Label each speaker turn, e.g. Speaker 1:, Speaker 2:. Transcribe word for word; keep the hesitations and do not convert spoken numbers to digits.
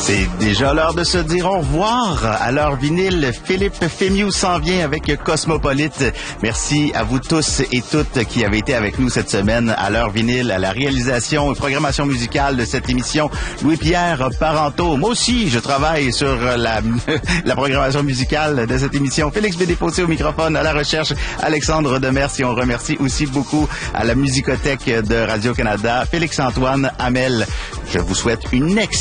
Speaker 1: C'est déjà l'heure de se dire au revoir. À l'heure vinyle, Philippe Fémieux s'en vient avec Cosmopolite. Merci à vous tous et toutes qui avez été avec nous cette semaine à l'heure vinyle, à la réalisation et programmation musicale de cette émission. Louis-Pierre Parenteau. Moi aussi, je travaille sur la, la programmation musicale de cette émission. Félix Bédéfossé au microphone, à la recherche, Alexandre Demers. Et on remercie aussi beaucoup à la Musicothèque de Radio-Canada, Félix-Antoine Hamel. Je vous souhaite une excellente